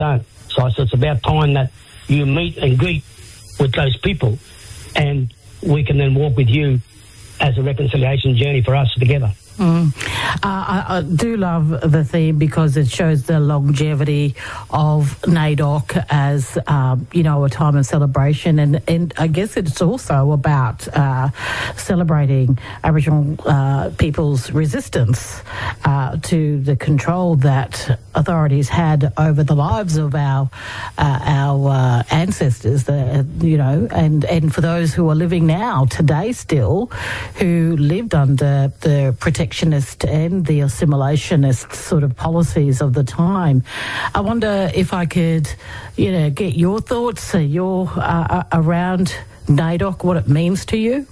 don't. So I said it's about time that you meet and greet with those people, and we can then walk with you as a reconciliation journey for us together. I do love the theme because it shows the longevity of NAIDOC as, a time of celebration. And I guess it's also about celebrating Aboriginal people's resistance to the control that authorities had over the lives of our ancestors, and for those who are living now, today still, who lived under the protectionist and the assimilationist sort of policies of the time. I wonder if I could, get your thoughts, around NAIDOC, what it means to you.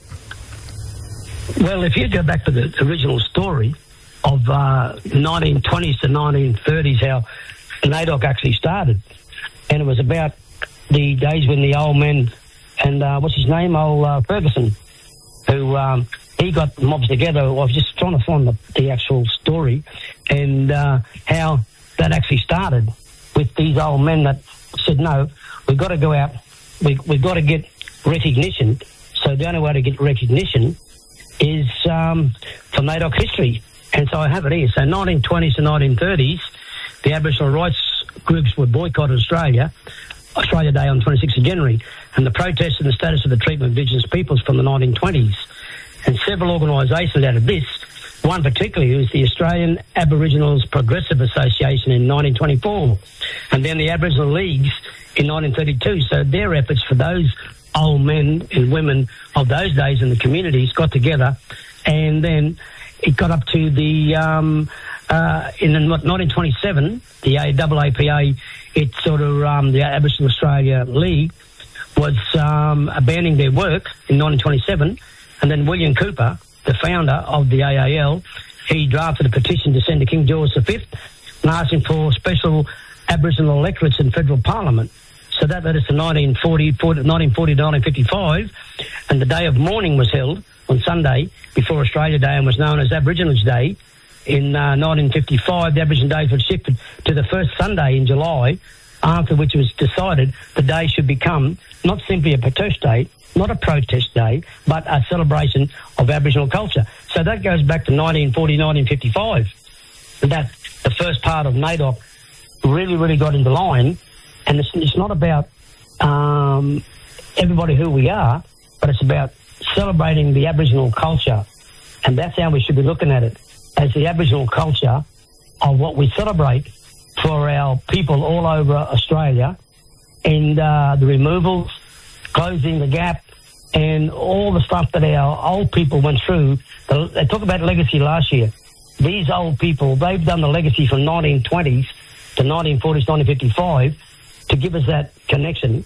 Well, if you go back to the original story of 1920s to 1930s, how NAIDOC actually started, and it was about the days when the old men and what's his name, Ferguson, who he got mobs together. I was just trying to find the actual story, and how that actually started with these old men that said, no, we've got to go out, we've got to get recognition. So the only way to get recognition is from NAIDOC history. And so I have it here. So 1920s to 1930s, the Aboriginal rights groups would boycott Australia Day on 26th of January, and the protests and the status of the treatment of Indigenous peoples from the 1920s. And several organisations out of this, one particularly was the Australian Aboriginals Progressive Association in 1924, and then the Aboriginal Leagues in 1932. So their efforts for those old men and women of those days in the communities got together, and then it got up to the in 1927, the AAPA, it sort of the Aboriginal Australia League was abandoning their work in 1927. And then William Cooper, the founder of the AAL, he drafted a petition to send to King George V and asking for special Aboriginal electorates in federal parliament. So that led us to 1940 to 1955, and the day of mourning was held on Sunday before Australia Day and was known as Aboriginals Day. In 1955, the Aboriginal Days was shifted to the first Sunday in July, after which it was decided the day should become not simply a protest day, not a protest day, but a celebration of Aboriginal culture. So that goes back to 1940, 1955. And that the first part of NAIDOC really got into line. And it's not about everybody who we are, but it's about celebrating the Aboriginal culture. And that's how we should be looking at it, as the Aboriginal culture of what we celebrate for our people all over Australia, and the removals, closing the gap, and all the stuff that our old people went through. They talk about legacy last year. These old people, they've done the legacy from 1920s to 1940s, 1955 to give us that connection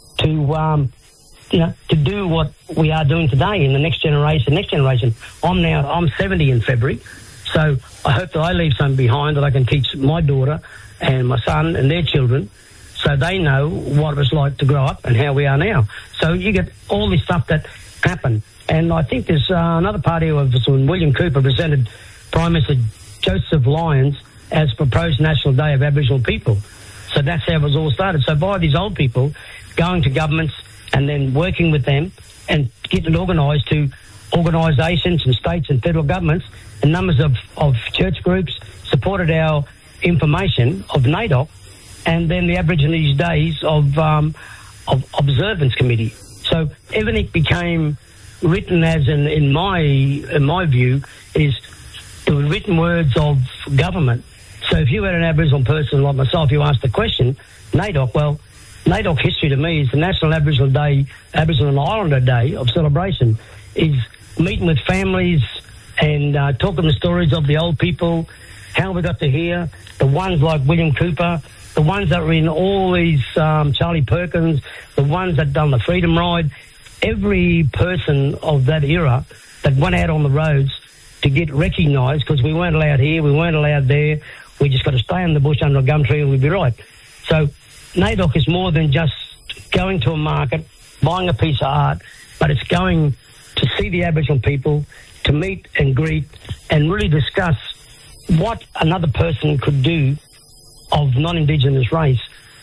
to, to do what we are doing today in the next generation. I'm 70 in February, so I hope that I leave something behind that I can teach my daughter and my son and their children, so they know what it was like to grow up and how we are now. So you get all this stuff that happened. And I think there's another part here of when William Cooper presented Prime Minister Joseph Lyons as proposed National Day of Aboriginal People. So that's how it was all started. So by these old people going to governments and then working with them and getting organised to organisations and states and federal governments, and numbers of church groups supported our information of NAIDOC, and then the Aborigines Days of Observance Committee. So everything became written as in my view is the written words of government. So if you had an Aboriginal person like myself, you asked the question, NAIDOC, well, NAIDOC history to me is the National Aboriginal Day, Aboriginal and Islander Day of celebration, is meeting with families and talking the stories of the old people, how we got to here, the ones like William Cooper, the ones that were in all these Charlie Perkins, the ones that done the Freedom Ride, every person of that era that went out on the roads to get recognised, because we weren't allowed here, we weren't allowed there, we just got to stay in the bush under a gum tree and we'd be right. So NAIDOC is more than just going to a market, buying a piece of art, but it's going to see the Aboriginal people, to meet and greet and really discuss what another person could do of non-Indigenous race